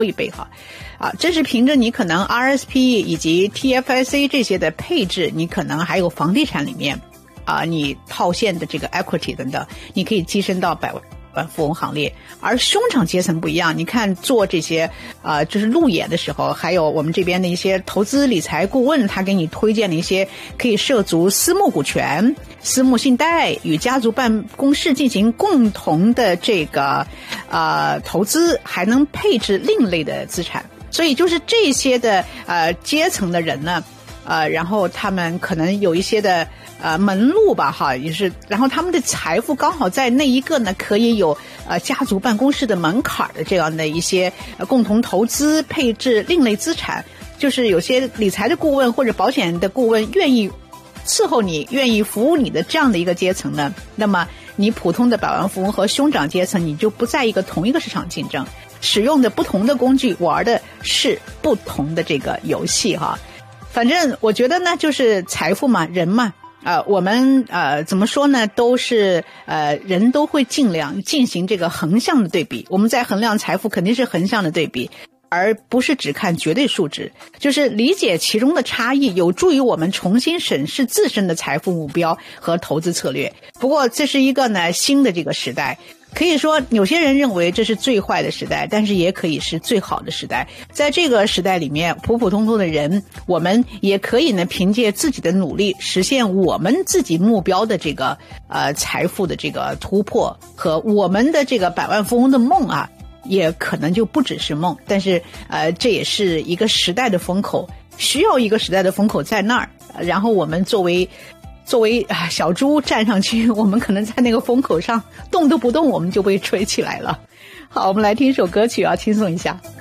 一倍哈。这是凭着你可能 RSP 以及 TFSA 这些的配置，你可能还有房地产里面你套现的这个 equity 等等，你可以跻身到百万富翁行列。而兄长阶层不一样，你看做这些就是路演的时候，还有我们这边的一些投资理财顾问，他给你推荐了一些可以涉足私募股权、私募信贷，与家族办公室进行共同的这个投资，还能配置另类的资产。所以就是这些的阶层的人呢，然后他们可能有一些的门路吧哈，也是，然后他们的财富刚好在那一个呢，可以有家族办公室的门槛的这样的一些共同投资、配置另类资产，就是有些理财的顾问或者保险的顾问愿意伺候你、愿意服务你的这样的一个阶层呢，那么你普通的百万富翁和兄长阶层，你就不在同一个市场竞争，使用的不同的工具，玩的是不同的这个游戏哈。反正我觉得呢，就是财富嘛，人嘛，我们怎么说呢，都是人都会尽量进行这个横向的对比。我们在衡量财富肯定是横向的对比，而不是只看绝对数值，就是理解其中的差异，有助于我们重新审视自身的财富目标和投资策略。不过这是一个呢新的这个时代，可以说有些人认为这是最坏的时代，但是也可以是最好的时代。在这个时代里面，普普通通的人，我们也可以呢凭借自己的努力实现我们自己目标的这个财富的这个突破，和我们的这个百万富翁的梦啊，也可能就不只是梦。但是这也是一个时代的风口，需要一个时代的风口在那儿，然后我们作为小猪站上去，我们可能在那个风口上动都不动，我们就被吹起来了。好，我们来听一首歌曲啊，轻松一下。